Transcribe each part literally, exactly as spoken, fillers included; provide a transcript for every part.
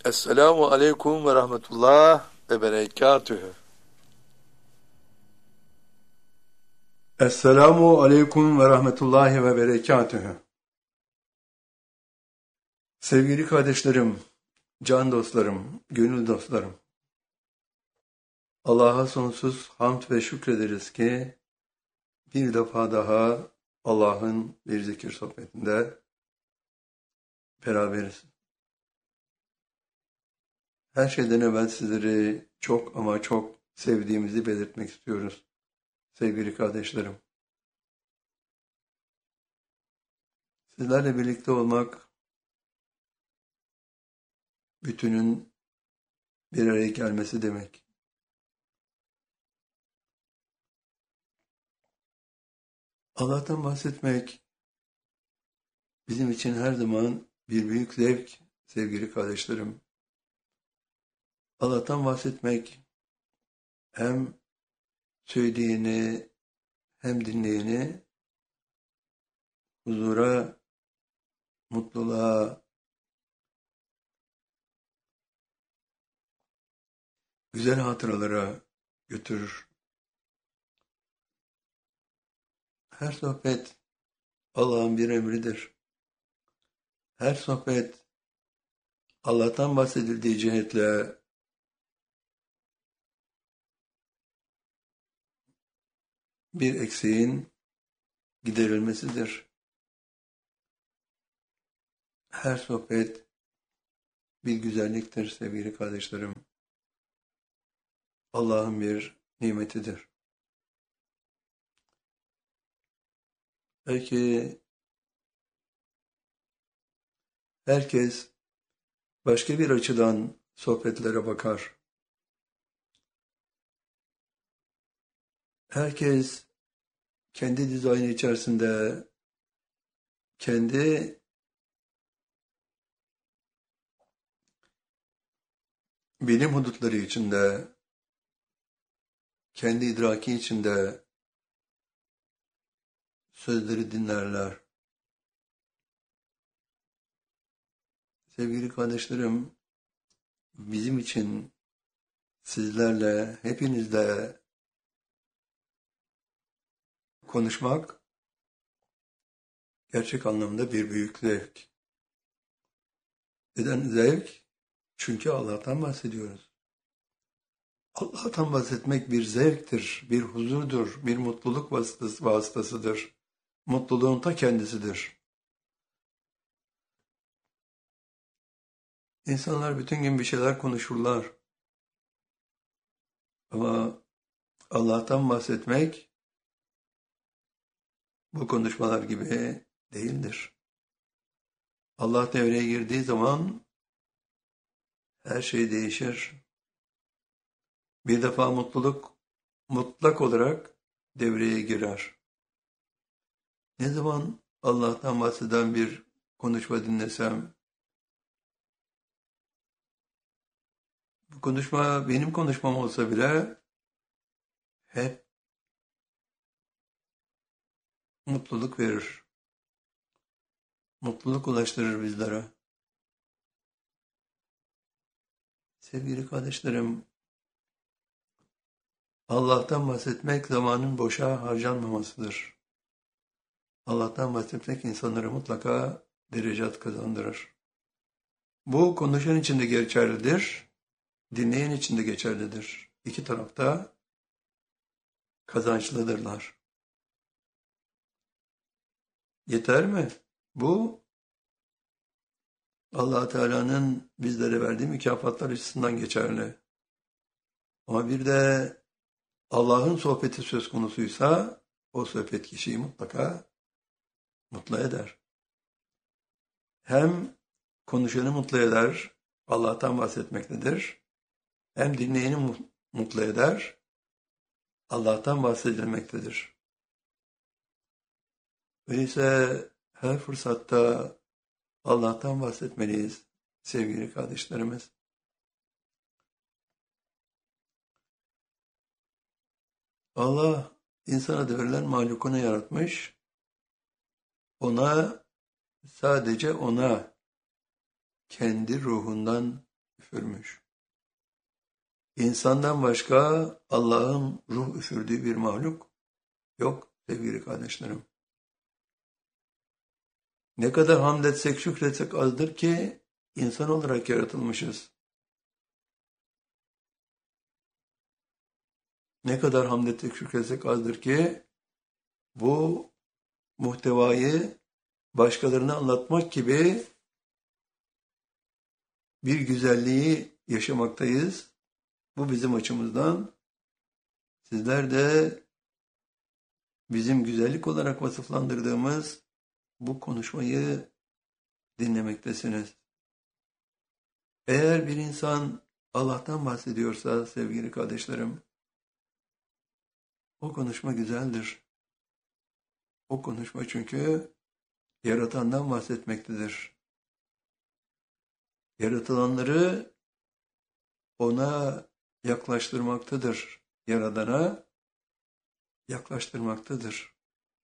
Esselamu aleyküm ve rahmetullah ve berekatühü. Esselamu aleyküm ve rahmetullahi ve berekatühü. Sevgili kardeşlerim, can dostlarım, gönül dostlarım. Allah'a sonsuz hamd ve şükrederiz ki bir defa daha Allah'ın bir zikir sohbetinde beraberiz. Her şeyden evvel sizleri çok ama çok sevdiğimizi belirtmek istiyoruz. Sevgili kardeşlerim. Sizlerle birlikte olmak, bütünün bir araya gelmesi demek. Allah'tan bahsetmek bizim için her zaman bir büyük zevk, sevgili kardeşlerim. Allah'tan bahsetmek hem söyleyeni hem dinleyeni huzura, mutluluğa, güzel hatıralara götürür. Her sohbet Allah'ın bir emridir. Her sohbet Allah'tan bahsedildiği cihetle bir eksiğin giderilmesidir. Her sohbet bir güzelliktir sevgili kardeşlerim. Allah'ın bir nimetidir. Belki herkes başka bir açıdan sohbetlere bakar. Herkes kendi dizaynı içerisinde, kendi bilim hudutları içinde, kendi idraki içinde sözleri dinlerler. Sevgili kardeşlerim, bizim için sizlerle, hepinizle konuşmak gerçek anlamda bir büyük zevk. Neden zevk? Çünkü Allah'tan bahsediyoruz. Allah'tan bahsetmek bir zevktir, bir huzurdur, bir mutluluk vasıtası, vasıtasıdır. Mutluluğun ta kendisidir. İnsanlar bütün gün bir şeyler konuşurlar. Ama Allah'tan bahsetmek bu konuşmalar gibi değildir. Allah devreye girdiği zaman her şey değişir. Bir defa mutluluk mutlak olarak devreye girer. Ne zaman Allah'tan bahseden bir konuşma dinlesem, bu konuşma benim konuşmam olsa bile hep mutluluk verir. Mutluluk ulaştırır bizlere. Sevgili kardeşlerim, Allah'tan bahsetmek zamanın boşa harcanmamasıdır. Allah'tan bahsetmek insanlara mutlaka derecat kazandırır. Bu konuşan için de geçerlidir, dinleyen için de geçerlidir. İki tarafta kazançlıdırlar. Yeter mi? Bu Allah Teala'nın bizlere verdiği mükafatlar açısından geçerli. Ama bir de Allah'ın sohbeti söz konusuysa o sohbet kişiyi mutlaka mutlu eder. Hem konuşanı mutlu eder, Allah'tan bahsetmektedir. Hem dinleyeni mutlu eder, Allah'tan bahsedilmektedir. Öyleyse her fırsatta Allah'tan bahsetmeliyiz sevgili kardeşlerimiz. Allah insana devrilen mahlukunu yaratmış, ona sadece ona kendi ruhundan üfürmüş. İnsandan başka Allah'ın ruh üfürdüğü bir mahluk yok sevgili kardeşlerim. Ne kadar hamd etsek, şükretsek azdır ki insan olarak yaratılmışız. Ne kadar hamd etsek, şükretsek azdır ki bu muhtevayı başkalarına anlatmak gibi bir güzelliği yaşamaktayız. Bu bizim açımızdan. Sizler de bizim güzellik olarak vasıflandırdığımız bu konuşmayı dinlemektesiniz. Eğer bir insan Allah'tan bahsediyorsa sevgili kardeşlerim, o konuşma güzeldir. O konuşma çünkü yaratandan bahsetmektedir. Yaratılanları ona yaklaştırmaktadır. Yaradana yaklaştırmaktadır.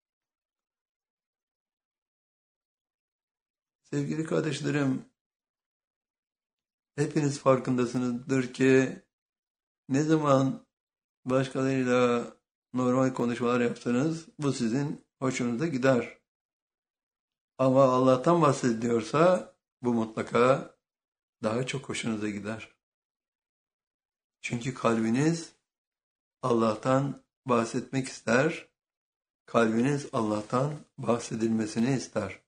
Sevgili kardeşlerim, hepiniz farkındasınızdır ki ne zaman başkalarıyla normal konuşmalar yapsanız bu sizin hoşunuza gider. Ama Allah'tan bahsediyorsa bu mutlaka daha çok hoşunuza gider. Çünkü kalbiniz Allah'tan bahsetmek ister, kalbiniz Allah'tan bahsedilmesini ister.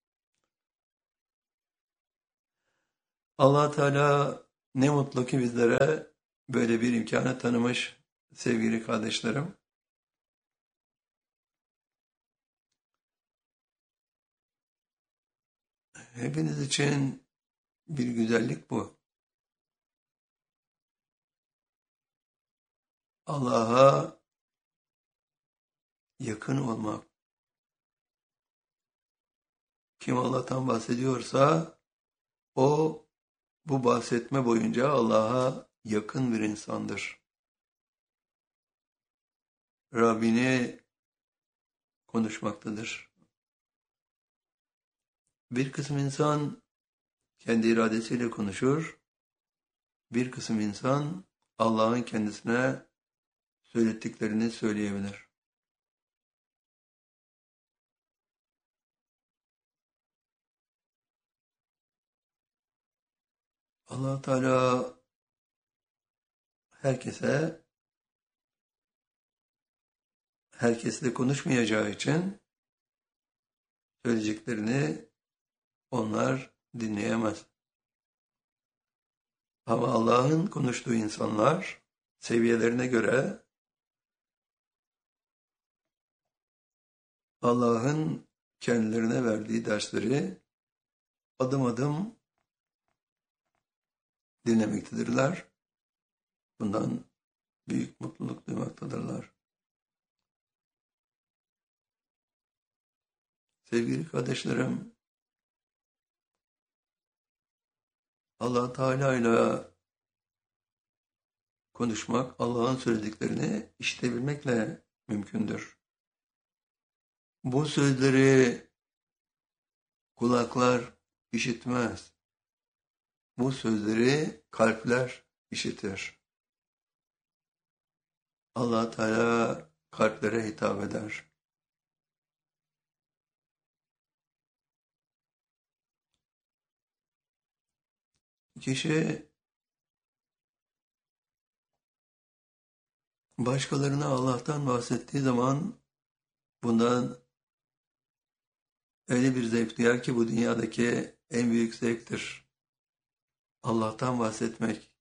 Allah Teala ne mutlu ki bizlere böyle bir imkanı tanımış sevgili kardeşlerim. Hepiniz için bir güzellik bu. Allah'a yakın olmak. Kim Allah'tan bahsediyorsa o bu bahsetme boyunca Allah'a yakın bir insandır. Rabbini konuşmaktadır. Bir kısım insan kendi iradesiyle konuşur. Bir kısım insan Allah'ın kendisine söylettiklerini söyleyebilir. Allah Teala herkese herkesle konuşmayacağı için söyleyeceklerini onlar dinleyemez. Ama Allah'ın konuştuğu insanlar seviyelerine göre Allah'ın kendilerine verdiği dersleri adım adım dinlemektedirler. Bundan büyük mutluluk duymaktadırlar. Sevgili kardeşlerim, Allah Teala ile konuşmak, Allah'ın söylediklerini işitebilmekle mümkündür. Bu sözleri kulaklar işitmez. Bu sözleri kalpler işitir. Allah Teala kalplere hitap eder. Kişi başkalarına Allah'tan bahsettiği zaman bundan öyle bir zevk duyar ki bu dünyadaki en büyük zevktir. Allah'tan bahsetmek,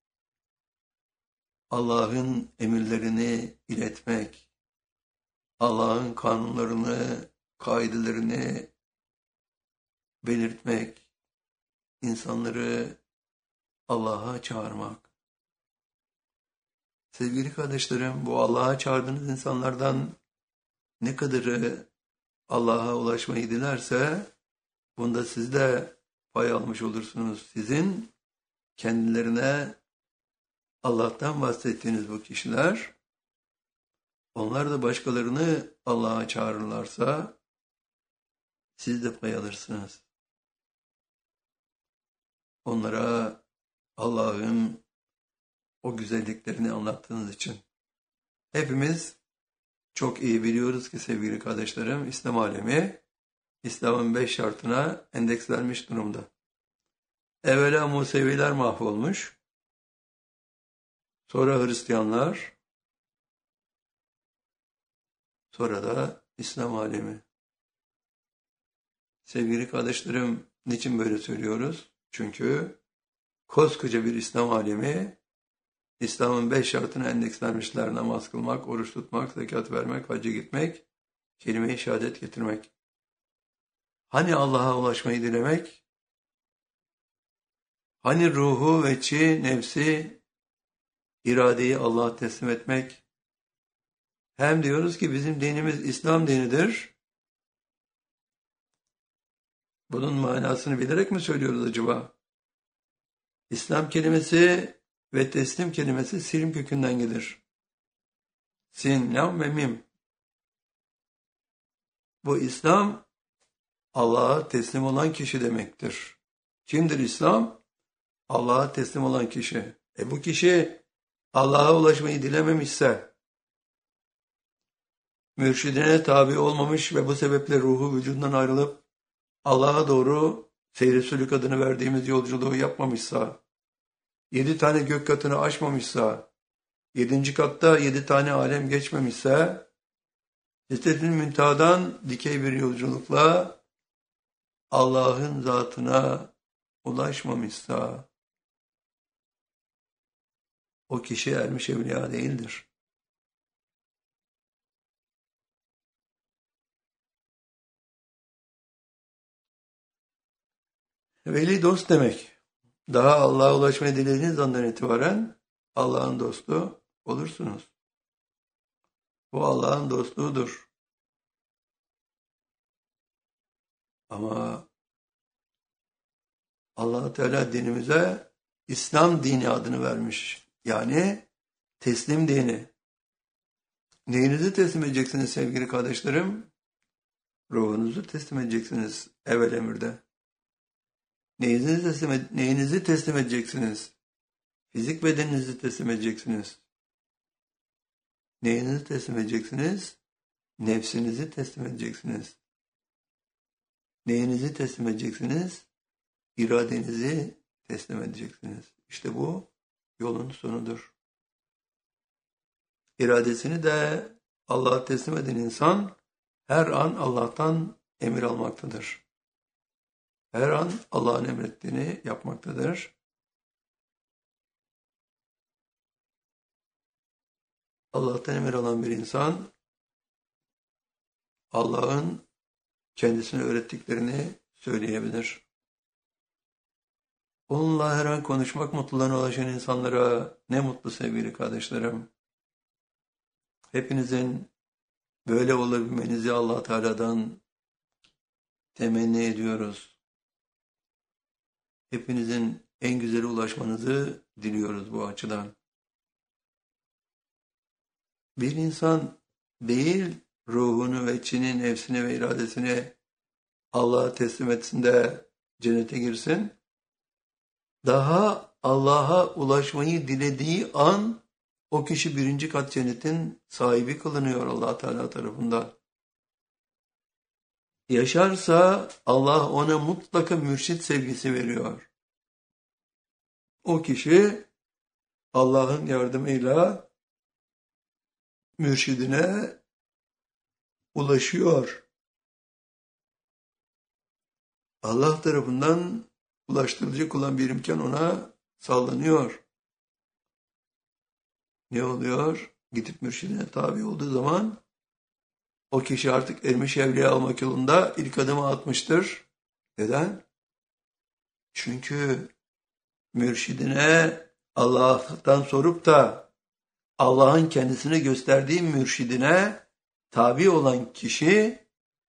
Allah'ın emirlerini iletmek, Allah'ın kanunlarını, kaidelerini belirtmek, insanları Allah'a çağırmak. Sevgili kardeşlerim, bu Allah'a çağırdığınız insanlardan ne kadarı Allah'a ulaşmayı dilerse bunda siz de pay almış olursunuz. Sizin kendilerine Allah'tan bahsettiğiniz bu kişiler, onlar da başkalarını Allah'a çağırırlarsa siz de pay alırsınız. Onlara Allah'ın o güzelliklerini anlattığınız için. Hepimiz çok iyi biliyoruz ki sevgili kardeşlerim, İslam alemi İslam'ın beş şartına endekslenmiş durumda. Evvela Museviler mahvolmuş, sonra Hristiyanlar, sonra da İslam alemi. Sevgili kardeşlerim, niçin böyle söylüyoruz? Çünkü koskoca bir İslam alemi, İslam'ın beş şartına endekslenmişler: namaz kılmak, oruç tutmak, zekat vermek, hacca gitmek, kelime-i şehadet getirmek. Hani Allah'a ulaşmayı dilemek? Hani ruhu ve çi, nefsi, iradeyi Allah'a teslim etmek? Hem diyoruz ki bizim dinimiz İslam dinidir. Bunun manasını bilerek mi söylüyoruz acaba? İslam kelimesi ve teslim kelimesi silim kökünden gelir. Sin, lam ve mim. Bu İslam, Allah'a teslim olan kişi demektir. Kimdir İslam? Allah'a teslim olan kişi. E bu kişi Allah'a ulaşmayı dilememişse, mürşidine tabi olmamış ve bu sebeple ruhu vücudundan ayrılıp Allah'a doğru seyri sülük adını verdiğimiz yolculuğu yapmamışsa, yedi tane gök katını aşmamışsa, yedinci katta yedi tane alem geçmemişse, Sidretül Münteha'dan dikey bir yolculukla Allah'ın zatına ulaşmamışsa, o kişi ermiş evliya değildir. Veli dost demek. Daha Allah'a ulaşmayı dilediğiniz andan itibaren Allah'ın dostu olursunuz. Bu Allah'ın dostluğudur. Ama Allah Teala dinimize İslam dini adını vermiş. Yani teslim dini. Neyinizi teslim edeceksiniz sevgili kardeşlerim? Ruhunuzu teslim edeceksiniz evvel emirde. Neyinizi teslim, ed- neyinizi teslim edeceksiniz? Fizik bedeninizi teslim edeceksiniz. Neyinizi teslim edeceksiniz? Nefsinizi teslim edeceksiniz. Neyinizi teslim edeceksiniz? İradenizi teslim edeceksiniz. İşte bu yolun sonudur. İradesini de Allah'a teslim eden insan her an Allah'tan emir almaktadır. Her an Allah'ın emrettiğini yapmaktadır. Allah'tan emir alan bir insan Allah'ın kendisine öğrettiklerini söyleyebilir. Onunla her an konuşmak mutluluğuna ulaşan insanlara ne mutlu sevgili kardeşlerim. Hepinizin böyle olabilmenizi Allah Teala'dan temenni ediyoruz. Hepinizin en güzeli ulaşmanızı diliyoruz bu açıdan. Bir insan değil ruhunu ve içini, nefsini ve iradesini Allah'a teslim etsin de cennete girsin. Daha Allah'a ulaşmayı dilediği an o kişi birinci kat cennetin sahibi kılınıyor Allah Teala tarafından. Yaşarsa Allah ona mutlaka mürşit sevgisi veriyor. O kişi Allah'ın yardımıyla mürşidine ulaşıyor. Allah tarafından ulaştırılacak olan bir imkan ona sağlanıyor. Ne oluyor? Gidip mürşidine tabi olduğu zaman o kişi artık ermiş evliya olmak yolunda ilk adımı atmıştır. Neden? Çünkü mürşidine Allah'tan sorup da Allah'ın kendisine gösterdiği mürşidine tabi olan kişi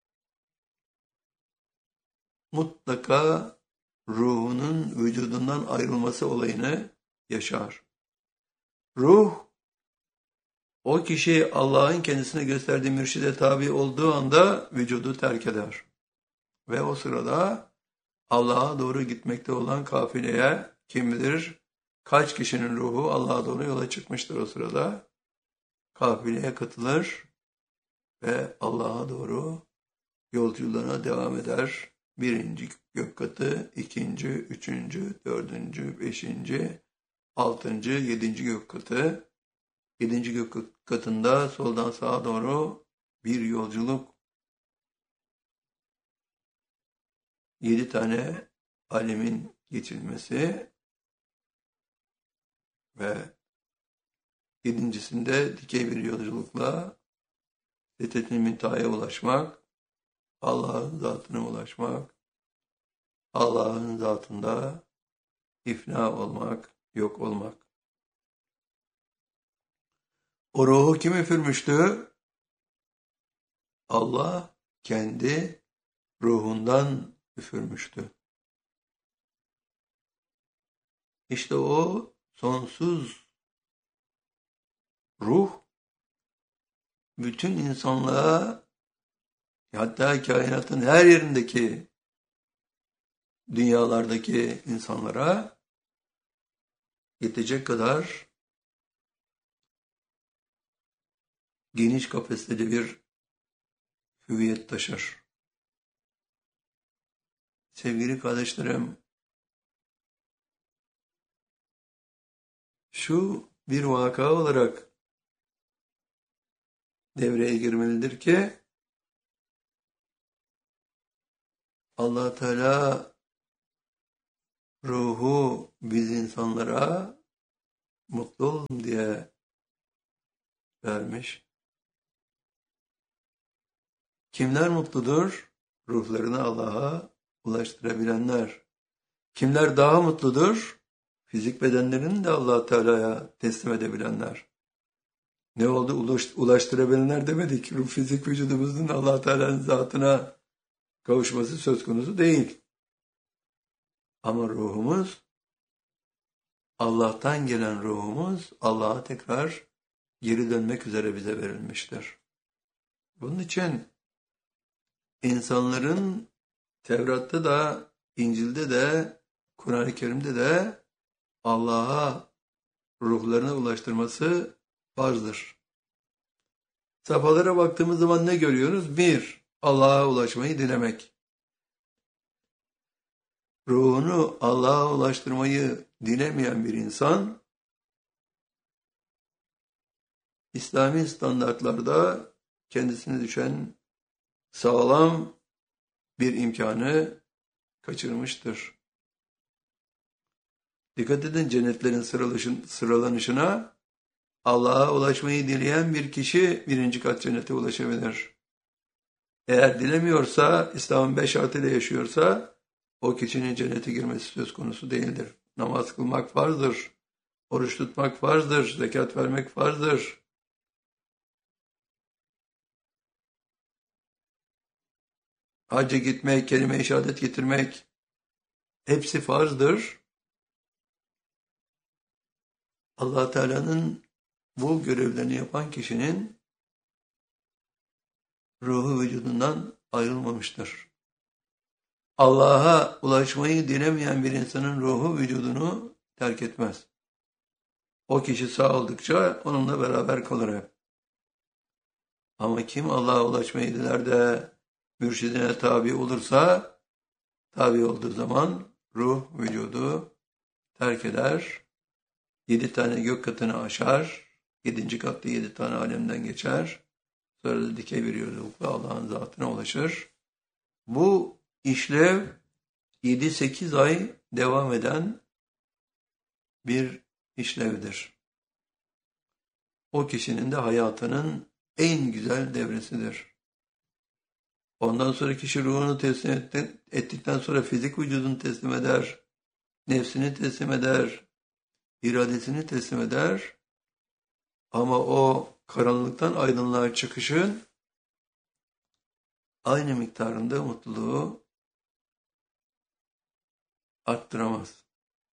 mutlaka ruhunun vücudundan ayrılması olayını yaşar. Ruh, o kişi Allah'ın kendisine gösterdiği mürşide tabi olduğu anda vücudu terk eder. Ve o sırada Allah'a doğru gitmekte olan kafileye kim bilir Kaç kişinin ruhu Allah'a doğru yola çıkmıştır o sırada? Kafileye katılır ve Allah'a doğru yolculuğuna devam eder. Birinci gök katı, ikinci, üçüncü, dördüncü, beşinci, altıncı, yedinci gök katı. Yedinci gök katında soldan sağa doğru bir yolculuk. Yedi tane alemin geçilmesi ve yedincisinde dikey bir yolculukla Sidret-i Münteha'ya ulaşmak, Allah'ın zatına ulaşmak, Allah'ın zatında ifna olmak, yok olmak. O ruhu kim üfürmüştü? Allah kendi ruhundan üfürmüştü. İşte o sonsuz ruh bütün insanlığa, hatta kainatın her yerindeki dünyalardaki insanlara yetecek kadar geniş kapasiteli bir hüviyet taşır. Sevgili kardeşlerim, şu bir vaka olarak devreye girmelidir ki Allah Teala ruhu biz insanlara mutlu olun diye vermiş. Kimler mutludur? Ruhlarını Allah'a ulaştırabilenler. Kimler daha mutludur? Fizik bedenlerini de Allah Teala'ya teslim edebilenler. Ne oldu? Ulaş, ulaştırabilenler demedik. Ruh fizik vücudumuzun Allah Teala'nın zatına kavuşması söz konusu değil. Ama ruhumuz, Allah'tan gelen ruhumuz Allah'a tekrar geri dönmek üzere bize verilmiştir. Bunun için insanların Tevrat'ta da, İncil'de de, Kur'an-ı Kerim'de de Allah'a ruhlarına ulaştırması farzdır. Safhalara baktığımız zaman ne görüyoruz? Bir, Allah'a ulaşmayı dilemek. Ruhunu Allah'a ulaştırmayı dilemeyen bir insan, İslami standartlarda kendisine düşen sağlam bir imkanı kaçırmıştır. Dikkat edin, cennetlerin sıralanışına Allah'a ulaşmayı dileyen bir kişi birinci kat cennete ulaşabilir. Eğer dilemiyorsa, İslam'ın beş şartıyla yaşıyorsa, o kişinin cennete girmesi söz konusu değildir. Namaz kılmak farzdır, oruç tutmak farzdır, zekat vermek farzdır. Hacca gitmek, kelime-i şehadet getirmek, hepsi farzdır. Allah Teala'nın bu görevlerini yapan kişinin ruhu vücudundan ayrılmamıştır. Allah'a ulaşmayı dilemeyen bir insanın ruhu vücudunu terk etmez. O kişi sağ oldukça onunla beraber kalır hep. Ama kim Allah'a ulaşmayı diler de mürşidine tabi olursa, tabi olduğu zaman ruh vücudu terk eder. Yedi tane gök katını aşar. Yedinci katta yedi tane alemden geçer. Sonra da dikey bir yolculukla Allah'ın zatına ulaşır. Bu işlev yedi sekiz ay devam eden bir işlevdir. O kişinin de hayatının en güzel devresidir. Ondan sonra kişi ruhunu teslim ettikten sonra fizik vücudunu teslim eder, nefsini teslim eder, iradesini teslim eder. Ama o karanlıktan aydınlığa çıkışın aynı miktarında mutluluğu arttıramaz.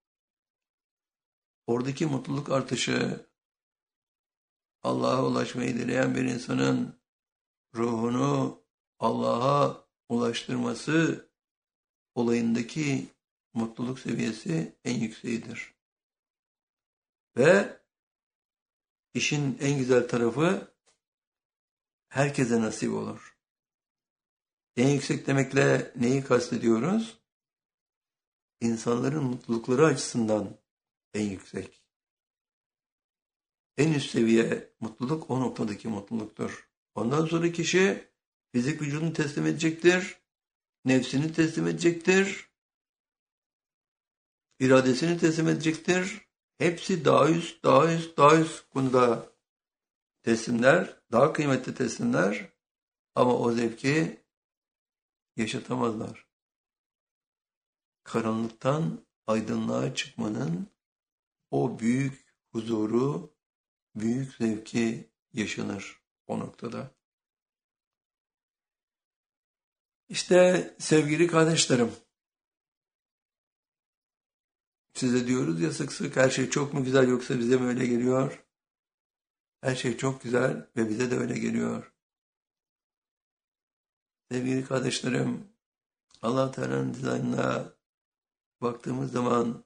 Oradaki mutluluk artışı, Allah'a ulaşmayı dileyen bir insanın ruhunu Allah'a ulaştırması olayındaki mutluluk seviyesi en yükseğidir. Ve işin en güzel tarafı herkese nasip olur. En yüksek demekle neyi kastediyoruz? İnsanların mutlulukları açısından en yüksek. En üst seviye mutluluk o noktadaki mutluluktur. Ondan sonra kişi fizik vücudunu teslim edecektir, nefsini teslim edecektir, iradesini teslim edecektir. Hepsi daha üst, daha üst, daha üst konuda teslimler, daha kıymetli teslimler ama o zevki yaşatamazlar. Karanlıktan aydınlığa çıkmanın o büyük huzuru, büyük zevki yaşanır o noktada. İşte sevgili kardeşlerim, size diyoruz ya sık sık her şey çok mu güzel yoksa bize mi öyle geliyor? Her şey çok güzel ve bize de öyle geliyor. Sevgili kardeşlerim, Allah Teala'nın dizaynına baktığımız zaman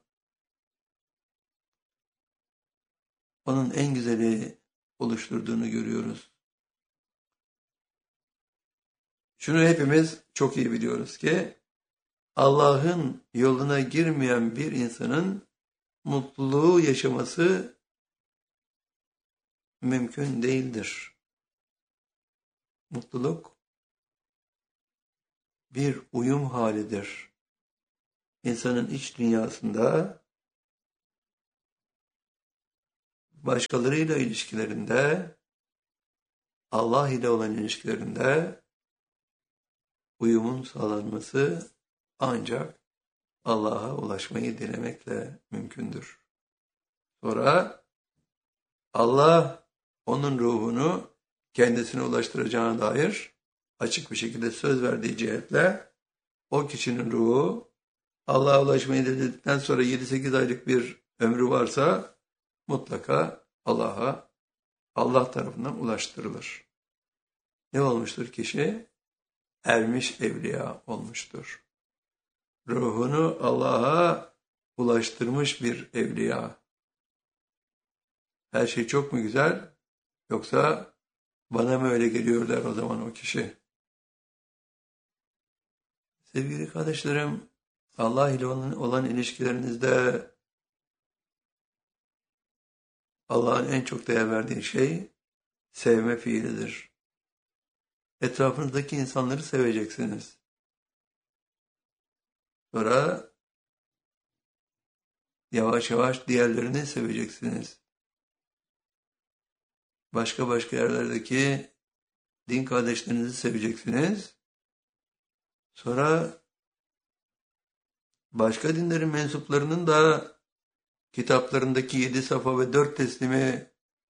onun en güzeli oluşturduğunu görüyoruz. Şunu hepimiz çok iyi biliyoruz ki Allah'ın yoluna girmeyen bir insanın mutluluğu yaşaması mümkün değildir. Mutluluk bir uyum halidir. İnsanın iç dünyasında, başkalarıyla ilişkilerinde, Allah ile olan ilişkilerinde uyumun sağlanması ancak Allah'a ulaşmayı dilemekle mümkündür. Sonra Allah onun ruhunu kendisine ulaştıracağına dair açık bir şekilde söz verdiği cihetle o kişinin ruhu Allah'a ulaşmayı diledikten sonra yedi sekiz aylık bir ömrü varsa mutlaka Allah'a, Allah tarafından ulaştırılır. Ne olmuştur kişi? Ermiş evliya olmuştur. Ruhunu Allah'a ulaştırmış bir evliya. Her şey çok mu güzel? Yoksa bana mı öyle geliyor der o zaman o kişi. Sevgili kardeşlerim, Allah ile olan, olan ilişkilerinizde Allah'ın en çok değer verdiği şey sevme fiilidir. Etrafınızdaki insanları seveceksiniz. Sonra yavaş yavaş diğerlerini seveceksiniz. Başka başka yerlerdeki din kardeşlerinizi seveceksiniz. Sonra başka dinlerin mensuplarının da kitaplarındaki yedi safa ve dört teslimi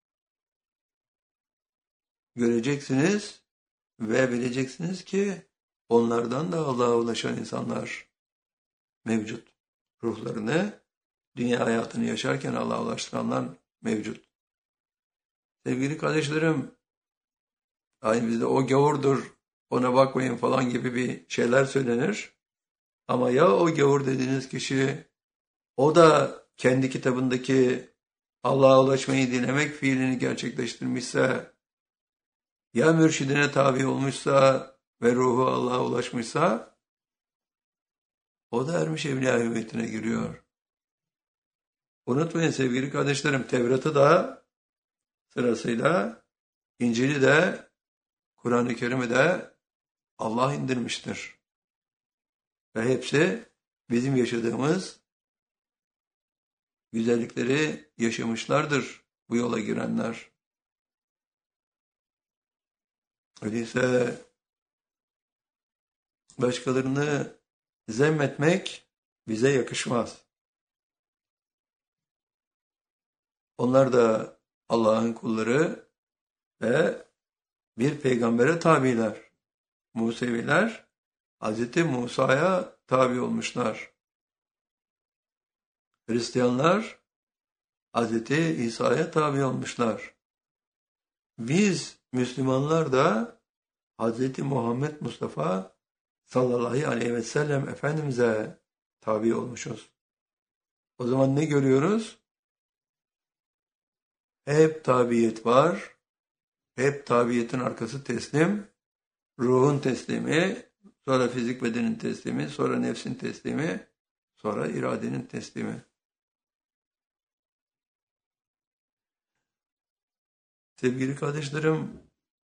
göreceksiniz ve bileceksiniz ki onlardan da Allah'a ulaşan insanlar mevcut. Ruhlarını, dünya hayatını yaşarken Allah'a ulaştıranlar mevcut. Sevgili kardeşlerim, aynı bizde o gavurdur, ona bakmayın falan gibi bir şeyler söylenir. Ama ya o gavur dediğiniz kişi, o da kendi kitabındaki Allah'a ulaşmayı dilemek fiilini gerçekleştirmişse, ya mürşidine tabi olmuşsa ve ruhu Allah'a ulaşmışsa, o da ermiş evliya hüviyetine giriyor. Unutmayın sevgili kardeşlerim, Tevrat'ı da sırasıyla, İncil'i de, Kur'an-ı Kerim'i de Allah indirmiştir. Ve hepsi bizim yaşadığımız güzellikleri yaşamışlardır bu yola girenler. Öyleyse başkalarını zemmetmek bize yakışmaz. Onlar da Allah'ın kulları ve bir peygambere tabiler. Museviler Hazreti Musa'ya tabi olmuşlar. Hristiyanlar Hazreti İsa'ya tabi olmuşlar. Biz Müslümanlar da Hazreti Muhammed Mustafa sallallahu aleyhi ve sellem Efendimiz'e tabi olmuşuz. O zaman ne görüyoruz? Hep tabiyet var. Hep tabiyetin arkası teslim. Ruhun teslimi, sonra fizik bedenin teslimi, sonra nefsin teslimi, sonra iradenin teslimi. Sevgili kardeşlerim,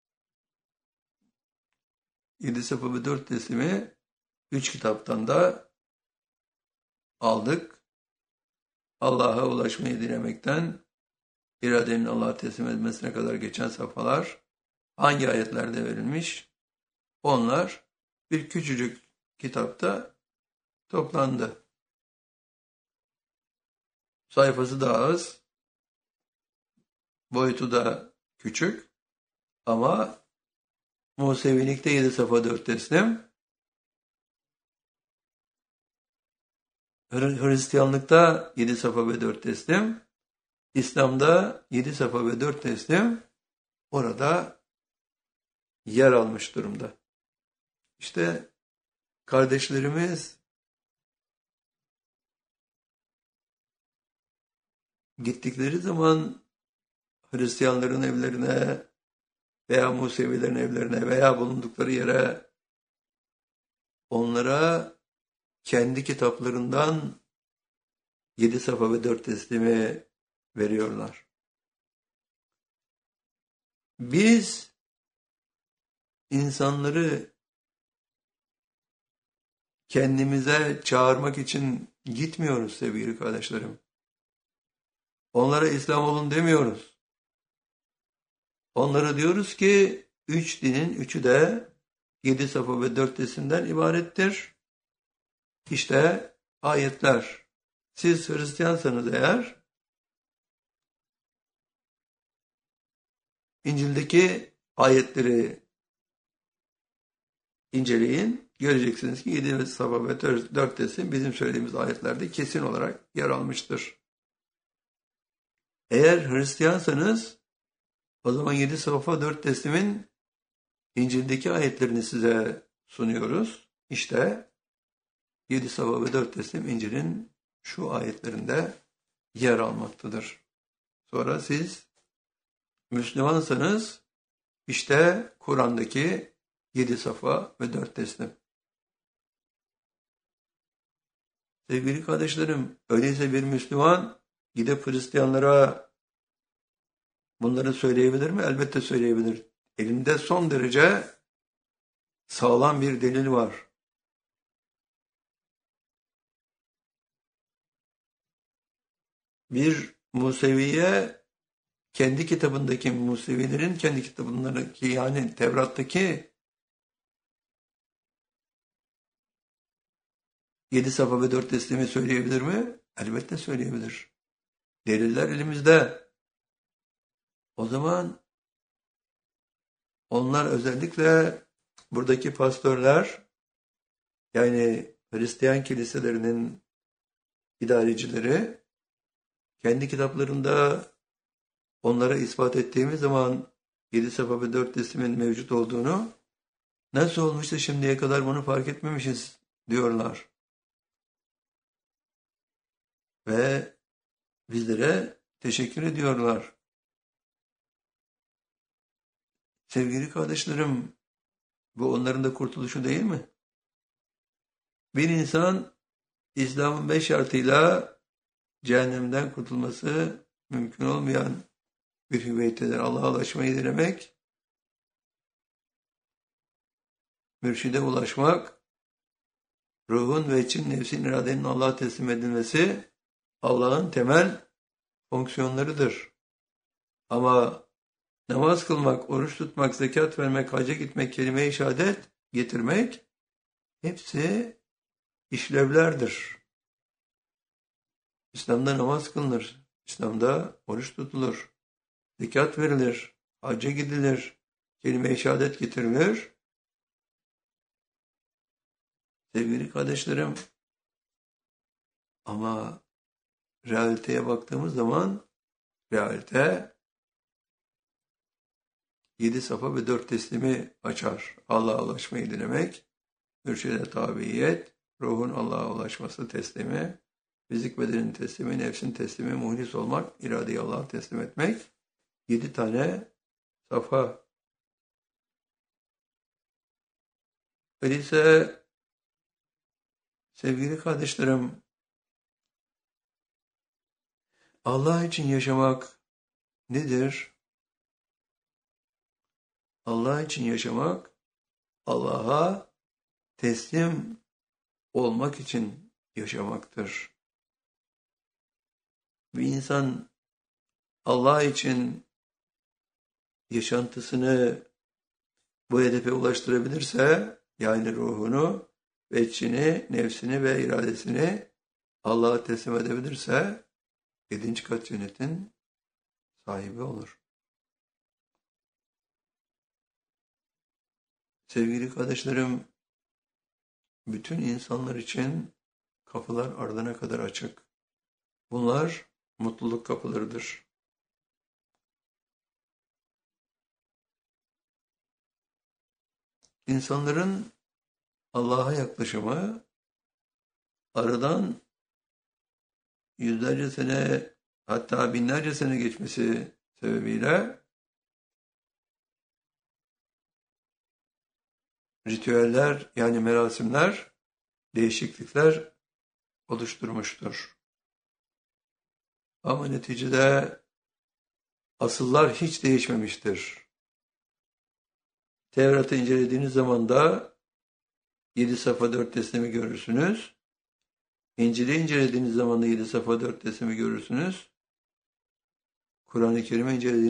yedi safa ve dört teslimi üç kitaptan da aldık. Allah'a ulaşmayı dilemekten iradenin Allah'a teslim edilmesine kadar geçen safhalar hangi ayetlerde verilmiş? Onlar bir küçücük kitapta toplandı. Sayfası da az, boyutu da küçük ama Musevilikte yedi safa dört teslim, Hristiyanlıkta yedi safa ve dört teslim, İslam'da yedi safa ve dört teslim orada yer almış durumda. İşte kardeşlerimiz gittikleri zaman Hristiyanların evlerine veya Musevilerin evlerine veya bulundukları yere onlara kendi kitaplarından yedi safa ve dört teslimi veriyorlar. Biz insanları kendimize çağırmak için gitmiyoruz sevgili kardeşlerim. Onlara İslam olun demiyoruz. Onlara diyoruz ki üç dinin üçü de yedi safa ve dört teslimden ibarettir. İşte ayetler. Siz Hristiyansanız eğer İncil'deki ayetleri inceleyin. Göreceksiniz ki yedi safa ve dört teslim bizim söylediğimiz ayetlerde kesin olarak yer almıştır. Eğer Hristiyansanız o zaman yedi safa dört teslimin İncil'deki ayetlerini size sunuyoruz. İşte yedi safa ve dört teslim İncil'in şu ayetlerinde yer almaktadır. Sonra siz Müslümansanız işte Kur'an'daki yedi safa ve dört teslim. Sevgili kardeşlerim, öyleyse bir Müslüman gidip Hristiyanlara bunları söyleyebilir mi? Elbette söyleyebilir. Elinde son derece sağlam bir delil var. Bir Museviye kendi kitabındaki Musevilerin kendi kitabındaki yani Tevrat'taki yedi safa ve dört teslimi söyleyebilir mi? Elbette söyleyebilir. Deliller elimizde. O zaman onlar özellikle buradaki pastörler yani Hristiyan kiliselerinin idarecileri kendi kitaplarında onlara ispat ettiğimiz zaman yedi safa ve dört teslimin mevcut olduğunu nasıl olmuşsa şimdiye kadar bunu fark etmemişiz diyorlar. Ve bizlere teşekkür ediyorlar. Sevgili kardeşlerim, bu onların da kurtuluşu değil mi? Bir insan İslam'ın beş şartıyla cehennemden kurtulması mümkün olmayan bir hüviyettedir. Allah'a ulaşmayı dilemek, mürşide ulaşmak, ruhun ve için nefsin iradenin Allah'a teslim edilmesi Allah'ın temel fonksiyonlarıdır. Ama namaz kılmak, oruç tutmak, zekat vermek, hacca gitmek, kelime-i şehadet getirmek hepsi işlevlerdir. İslam'da namaz kılınır, İslam'da oruç tutulur, zekat verilir, hacca gidilir, kelime-i şehadet getirilir. Sevgili kardeşlerim, ama realiteye baktığımız zaman realite yedi safa ve dört teslimi açar. Allah'a ulaşmayı dilemek, mürşide tabiyet, ruhun Allah'a ulaşması teslimi, fizik bedenin teslimi, nefsin teslimi, muhlis olmak, iradeyi Allah'a teslim etmek. Yedi tane safha. Öyleyse sevgili kardeşlerim, Allah için yaşamak nedir? Allah için yaşamak, Allah'a teslim olmak için yaşamaktır. Bir insan Allah için yaşantısını bu hedefe ulaştırabilirse, yani ruhunu, ve içini, nefsini ve iradesini Allah'a teslim edebilirse, yedinci kat cennetin sahibi olur. Sevgili kardeşlerim, bütün insanlar için kapılar ardına kadar açık. Bunlar mutluluk kapılarıdır. İnsanların Allah'a yaklaşımı aradan yüzlerce sene, hatta binlerce sene geçmesi sebebiyle ritüeller, yani merasimler, değişiklikler oluşturmuştur. Ama neticede asıllar hiç değişmemiştir. Tevrat'ı incelediğiniz zaman da yedi safa dört teslimi görürsünüz. İncil'i incelediğiniz zaman da yedi safa dört teslimi görürsünüz. Kur'an-ı Kerim'i incelediğiniz